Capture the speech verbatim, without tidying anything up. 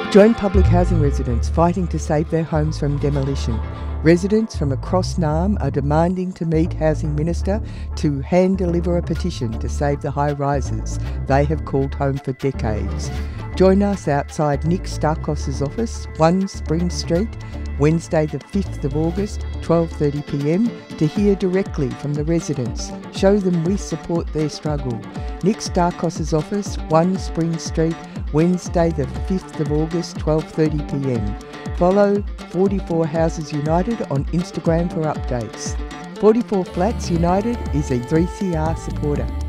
Join public housing residents fighting to save their homes from demolition. Residents from across Naarm are demanding to meet Housing Minister to hand deliver a petition to save the high rises they have called home for decades. Join us outside Nick Starkos's office, one Spring Street, Wednesday the fifth of August, twelve thirty p m, to hear directly from the residents. Show them we support their struggle. Nick Starkos's office, one Spring Street, Wednesday the fifth of August, twelve thirty p m. Follow forty-four Houses United on Instagram for updates. forty-four Flats United is a three C R supporter.